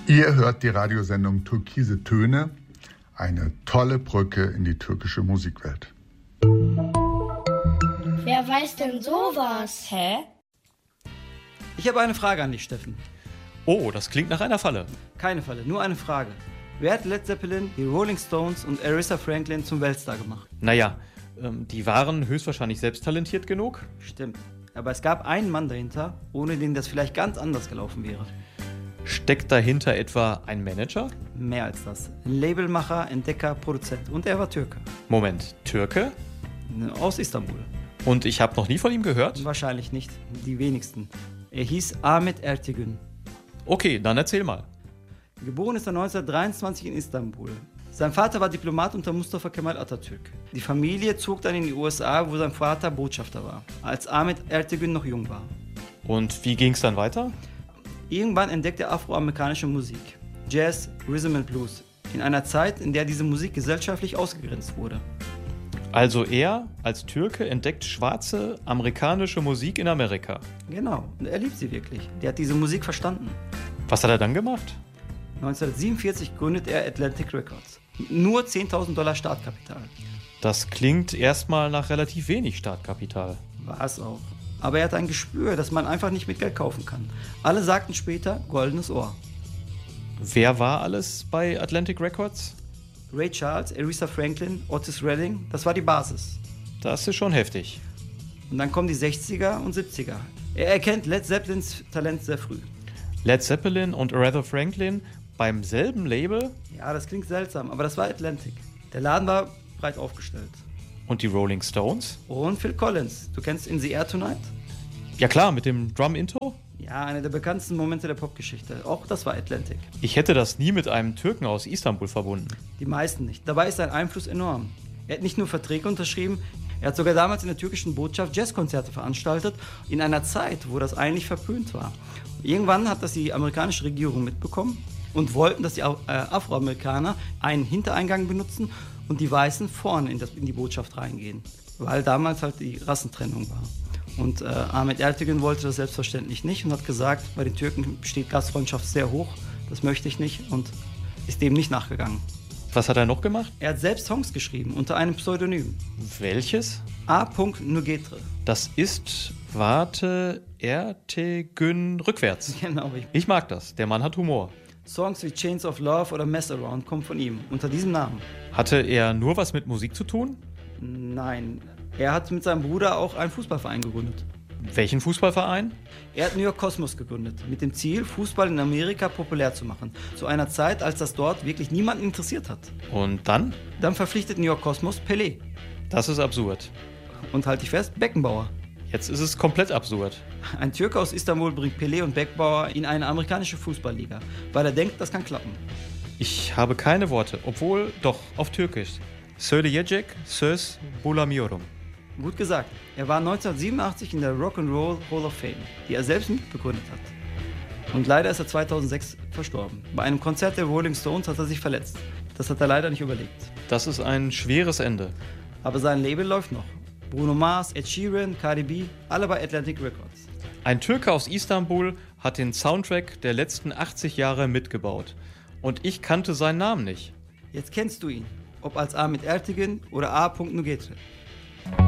Ihr hört die Radiosendung Türkise Töne, eine tolle Brücke in die türkische Musikwelt. Wer weiß denn sowas? Hä? Ich habe eine Frage an dich, Steffen. Oh, das klingt nach einer Falle. Keine Falle, nur eine Frage. Wer hat Led Zeppelin, die Rolling Stones und Aretha Franklin zum Weltstar gemacht? Naja, die waren höchstwahrscheinlich selbst talentiert genug. Stimmt. Aber es gab einen Mann dahinter, ohne den das vielleicht ganz anders gelaufen wäre. Steckt dahinter etwa ein Manager? Mehr als das. Ein Labelmacher, Entdecker, Produzent. Und er war Türke. Moment, Türke? Aus Istanbul. Und ich habe noch nie von ihm gehört? Wahrscheinlich nicht. Die wenigsten. Er hieß Ahmet Ertegün. Okay, dann erzähl mal. Geboren ist er 1923 in Istanbul. Sein Vater war Diplomat unter Mustafa Kemal Atatürk. Die Familie zog dann in die USA, wo sein Vater Botschafter war, als Ahmet Ertegün noch jung war. Und wie ging's dann weiter? Irgendwann entdeckte er afroamerikanische Musik, Jazz, Rhythm and Blues, in einer Zeit, in der diese Musik gesellschaftlich ausgegrenzt wurde. Also er als Türke entdeckt schwarze amerikanische Musik in Amerika. Genau, und er liebt sie wirklich. Der hat diese Musik verstanden. Was hat er dann gemacht? 1947 gründet er Atlantic Records. Nur $10.000 Startkapital. Das klingt erstmal nach relativ wenig Startkapital. War es auch. Aber er hat ein Gespür, das man einfach nicht mit Geld kaufen kann. Alle sagten später goldenes Ohr. Wer war alles bei Atlantic Records? Ray Charles, Aretha Franklin, Otis Redding, das war die Basis. Das ist schon heftig. Und dann kommen die 60er und 70er. Er erkennt Led Zeppelins Talent sehr früh. Led Zeppelin und Aretha Franklin beim selben Label? Ja, das klingt seltsam, aber das war Atlantic. Der Laden war breit aufgestellt. Und die Rolling Stones? Und Phil Collins. Du kennst In the Air Tonight? Ja klar, mit dem Drum-Intro? Ja, einer der bekanntesten Momente der Popgeschichte. Auch das war Atlantic. Ich hätte das nie mit einem Türken aus Istanbul verbunden. Die meisten nicht. Dabei ist sein Einfluss enorm. Er hat nicht nur Verträge unterschrieben, er hat sogar damals in der türkischen Botschaft Jazzkonzerte veranstaltet, in einer Zeit, wo das eigentlich verpönt war. Irgendwann hat das die amerikanische Regierung mitbekommen und wollten, dass die Afroamerikaner einen Hintereingang benutzen und die Weißen vorne in die Botschaft reingehen, weil damals halt die Rassentrennung war. Und Ahmet Ertegün wollte das selbstverständlich nicht und hat gesagt, bei den Türken steht Gastfreundschaft sehr hoch, das möchte ich nicht und ist dem nicht nachgegangen. Was hat er noch gemacht? Er hat selbst Songs geschrieben, unter einem Pseudonym. Welches? A. Nugetre. Das ist, Ertegün rückwärts. Genau. Ich mag das, der Mann hat Humor. Songs wie Chains of Love oder Mess Around kommen von ihm, unter diesem Namen. Hatte er nur was mit Musik zu tun? Nein, er hat mit seinem Bruder auch einen Fußballverein gegründet. Welchen Fußballverein? Er hat New York Cosmos gegründet, mit dem Ziel, Fußball in Amerika populär zu machen. Zu einer Zeit, als das dort wirklich niemanden interessiert hat. Und dann? Dann verpflichtet New York Cosmos Pelé. Das ist absurd. Und halt dich fest, Beckenbauer. Jetzt ist es komplett absurd. Ein Türke aus Istanbul bringt Pelé und Beckenbauer in eine amerikanische Fußballliga, weil er denkt, das kann klappen. Ich habe keine Worte, obwohl doch auf Türkisch. Söyleyecek söz bulamıyorum. Gut gesagt. Er war 1987 in der Rock'n'Roll Hall of Fame, die er selbst mitbegründet hat. Und leider ist er 2006 verstorben. Bei einem Konzert der Rolling Stones hat er sich verletzt. Das hat er leider nicht überlebt. Das ist ein schweres Ende. Aber sein Label läuft noch. Bruno Mars, Ed Sheeran, Cardi B, alle bei Atlantic Records. Ein Türke aus Istanbul hat den Soundtrack der letzten 80 Jahre mitgebaut. Und ich kannte seinen Namen nicht. Jetzt kennst du ihn. Ob als Ahmet Ertegün oder A. Nugetre.